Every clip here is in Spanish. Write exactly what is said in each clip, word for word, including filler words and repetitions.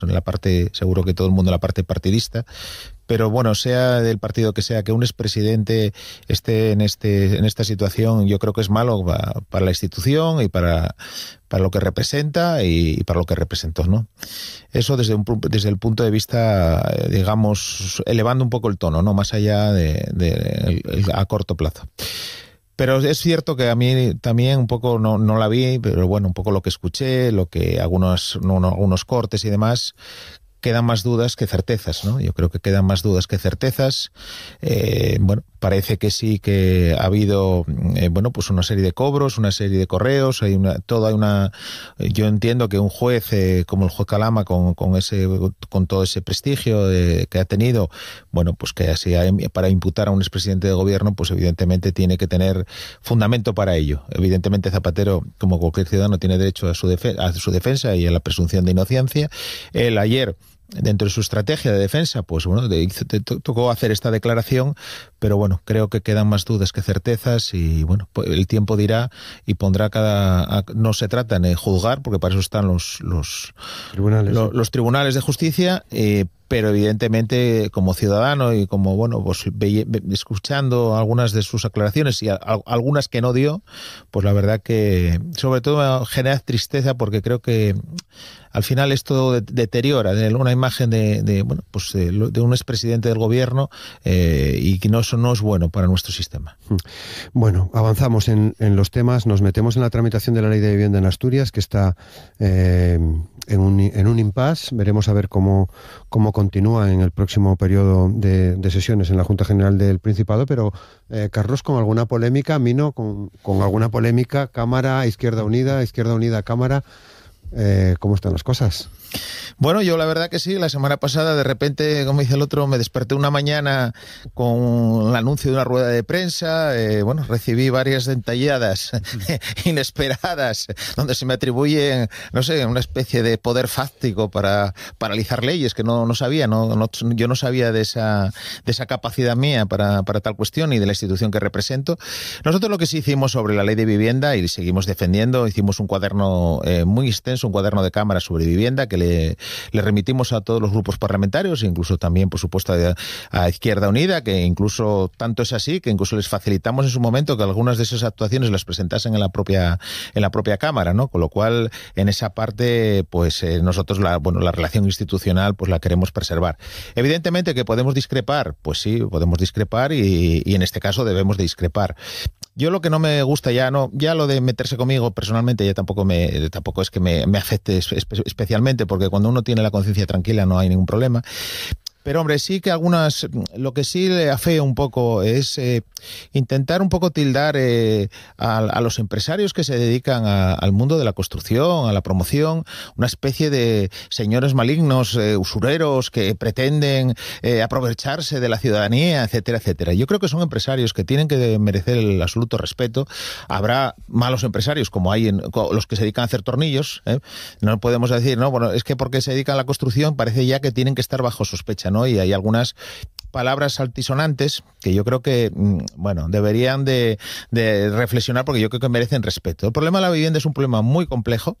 en la parte, seguro que todo el mundo en la parte partidista, pero bueno, sea del partido que sea, que un expresidente esté en este en esta situación, yo creo que es malo para, para la institución y para, para lo que representa y, y para lo que representó, ¿no? Eso desde un desde el punto de vista, digamos, elevando un poco el tono, ¿no? Más allá de, de, de a corto plazo. Pero es cierto que a mí también un poco no, no la vi, pero bueno, un poco lo que escuché, lo que algunos, no, no, algunos cortes y demás, quedan más dudas que certezas, ¿no? Yo creo que quedan más dudas que certezas. Eh, bueno, parece que sí que ha habido, eh, bueno, pues una serie de cobros, una serie de correos, hay una, todo hay una, yo entiendo que un juez eh, como el juez Calama, con, con ese, con todo ese prestigio de, que ha tenido, bueno, pues que así para imputar a un expresidente de gobierno, pues evidentemente tiene que tener fundamento para ello. Evidentemente Zapatero, como cualquier ciudadano, tiene derecho a su, defe- a su defensa y a la presunción de inocencia. Él ayer, dentro de su estrategia de defensa, pues bueno, de, de, tocó hacer esta declaración, pero bueno, creo que quedan más dudas que certezas y bueno, pues el tiempo dirá y pondrá cada... No se trata de juzgar, porque para eso están los, los, tribunales, los, ¿sí? los tribunales de justicia, eh, pero evidentemente como ciudadano y como, bueno, pues ve, ve, escuchando algunas de sus aclaraciones y a, a, algunas que no dio, pues la verdad que sobre todo genera tristeza, porque creo que al final esto deteriora una imagen de, de bueno, pues de, de un expresidente del gobierno eh, y que no, eso no es bueno para nuestro sistema. Bueno, avanzamos en, en los temas, nos metemos en la tramitación de la Ley de Vivienda en Asturias, que está eh, en un, en un impasse. Veremos a ver cómo, cómo continúa en el próximo periodo de, de sesiones en la Junta General del Principado, pero eh, Carlos, con alguna polémica, Mino, con, con alguna polémica, Cámara, Izquierda Unida, Izquierda Unida, Cámara. Eh, ¿Cómo están las cosas? Bueno, yo la verdad que sí, la semana pasada de repente, como dice el otro, me desperté una mañana con el anuncio de una rueda de prensa, eh, bueno, recibí varias dentalladas inesperadas, donde se me atribuyen, no sé, una especie de poder fáctico para paralizar leyes, que no, no sabía, no, no, yo no sabía de esa, de esa capacidad mía para, para tal cuestión y de la institución que represento. Nosotros lo que sí hicimos sobre la Ley de Vivienda, y seguimos defendiendo, hicimos un cuaderno eh, muy extenso, un cuaderno de cámara sobre vivienda, que le, le remitimos a todos los grupos parlamentarios, incluso también, por supuesto, a, a Izquierda Unida, que incluso tanto es así que incluso les facilitamos en su momento que algunas de esas actuaciones las presentasen en la propia en la propia Cámara, ¿no? Con lo cual, en esa parte, pues eh, nosotros la bueno la relación institucional pues la queremos preservar. Evidentemente que podemos discrepar, pues sí, podemos discrepar y, y en este caso debemos de discrepar. Yo lo que no me gusta ya, no, ya lo de meterse conmigo personalmente ya tampoco me, tampoco es que me, me afecte espe- especialmente, porque cuando uno tiene la conciencia tranquila no hay ningún problema. Pero hombre, sí que algunas, lo que sí le afeo un poco es eh, intentar un poco tildar eh, a, a los empresarios que se dedican a, al mundo de la construcción, a la promoción, una especie de señores malignos, eh, usureros que pretenden eh, aprovecharse de la ciudadanía, etcétera, etcétera. Yo creo que son empresarios que tienen que merecer el absoluto respeto. Habrá malos empresarios como hay en, los que se dedican a hacer tornillos, ¿eh? No podemos decir, no, bueno, es que porque se dedican a la construcción parece ya que tienen que estar bajo sospecha, ¿no? Y hay algunas palabras altisonantes que yo creo que, bueno, deberían de, de reflexionar, porque yo creo que merecen respeto. El problema de la vivienda es un problema muy complejo.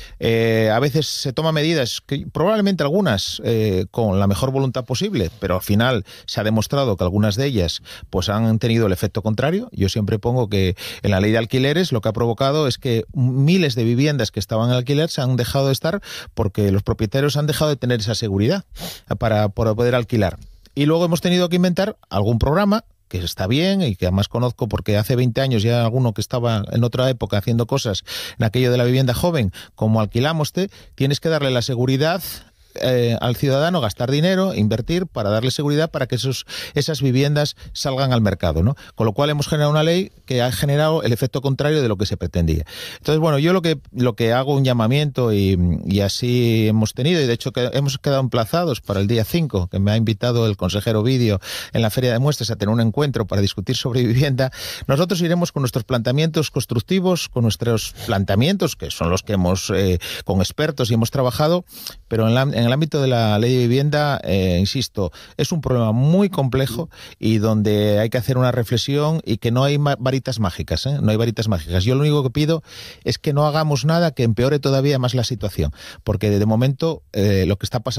Eh, a veces se toman medidas, que probablemente algunas eh, con la mejor voluntad posible, pero al final se ha demostrado que algunas de ellas pues han tenido el efecto contrario. Yo siempre pongo que en la ley de alquileres lo que ha provocado es que miles de viviendas que estaban en alquiler se han dejado de estar porque los propietarios han dejado de tener esa seguridad para, para poder alquilar. Y luego hemos tenido que inventar algún programa que está bien y que además conozco porque hace veinte años ya alguno que estaba en otra época haciendo cosas en aquello de la vivienda joven, como Alquilamoste, tienes que darle la seguridad eh, al ciudadano, gastar dinero, invertir para darle seguridad para que esos, esas viviendas salgan al mercado, ¿no? Con lo cual hemos generado una ley que ha generado el efecto contrario de lo que se pretendía. Entonces, bueno, yo lo que lo que hago un llamamiento y, y así hemos tenido, y de hecho que hemos quedado emplazados para el día cinco, que me ha invitado el consejero Vidio en la Feria de Muestras a tener un encuentro para discutir sobre vivienda. Nosotros iremos con nuestros planteamientos constructivos, con nuestros planteamientos, que son los que hemos, eh, con expertos y hemos trabajado, pero en, la, en el ámbito de la ley de vivienda, eh, insisto, es un problema muy complejo y donde hay que hacer una reflexión y que no hay varitas mágicas, ¿eh? No hay varitas mágicas. Yo lo único que pido es que no hagamos nada que empeore todavía más la situación, porque de momento eh, lo que está pasando